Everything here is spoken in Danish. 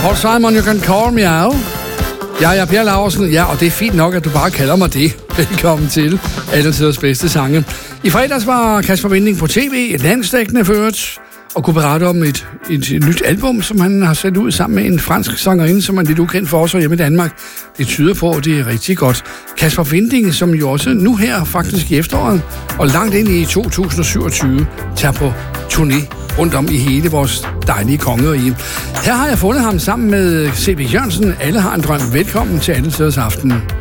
Paul Simon, You Can Call Me Out. Jeg er Per Laursen, ja, og det er fint nok, at du bare kalder mig det. Velkommen til Alle Tiders Bedste Sange. I fredags var Kasper Winding på tv, et landsdækkende ført, og kunne berette om et nyt album, som han har sendt ud sammen med en fransk sangerinde, som er lidt ukendt for os hjemme i Danmark. Det tyder på, at det er rigtig godt. Kasper Winding, som jo også nu her faktisk i efteråret, og langt ind i 2027, tager på turné rundt om i hele vores dejlige kongerige. Her har jeg fundet ham sammen med C.B. Jørgensen. Alle har en drøm. Velkommen til Alle Tiders Aften.